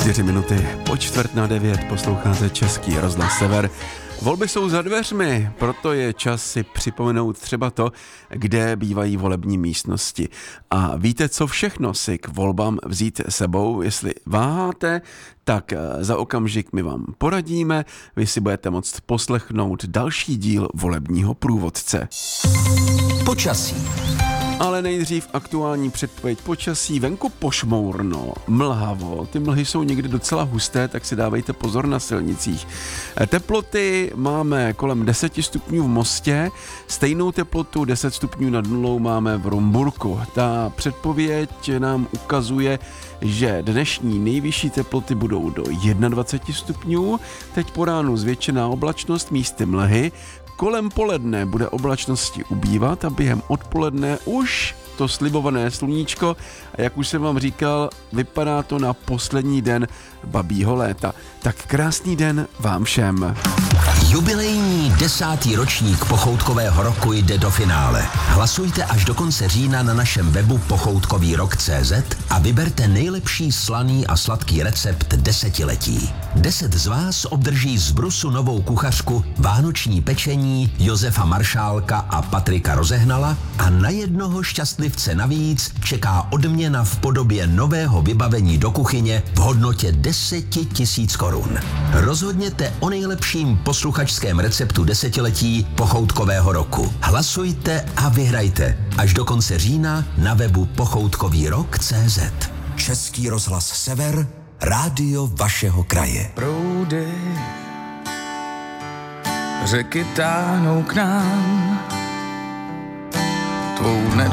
4 minuty po 8:45 posloucháte Český rozhlas Sever. Volby jsou za dveřmi, proto je čas si připomenout třeba to, kde bývají volební místnosti. A víte, co všechno si k volbám vzít sebou? Jestli váháte, tak za okamžik my vám poradíme, vy si budete moct poslechnout další díl volebního průvodce. Počasí. Ale nejdřív aktuální předpověď počasí. Venku pošmourno, mlhavo, ty mlhy jsou někdy docela husté, tak si dávejte pozor na silnicích. Teploty máme kolem 10 stupňů v Mostě, stejnou teplotu 10 stupňů nad nulou máme v Rumburku. Ta předpověď nám ukazuje, že dnešní nejvyšší teploty budou do 21 stupňů, teď po ránu zvětšená oblačnost, místy mlhy. Kolem poledne bude oblačnosti ubývat a během odpoledne už to slibované sluníčko a jak už jsem vám říkal, vypadá to na poslední den babího léta. Tak krásný den vám všem. Jubilejní 10. ročník Pochoutkového roku jde do finále. Hlasujte až do konce října na našem webu pochoutkovýrok.cz a vyberte nejlepší slaný a sladký recept desetiletí. 10 z vás obdrží z Brusu novou kuchařku, vánoční pečení Josefa Maršálka a Patrika Rozehnala a na jednoho šťastlivce navíc čeká odměna v podobě nového vybavení do kuchyně v hodnotě 10 000 korun. Rozhodněte o nejlepším posluchačském receptu desetiletí Pochoutkového roku. Hlasujte a vyhrajte až do konce října na webu pochoutkovýrok.cz. Český rozhlas Sever, rádio vašeho kraje. Proudy řeky táhnou k nám, tvou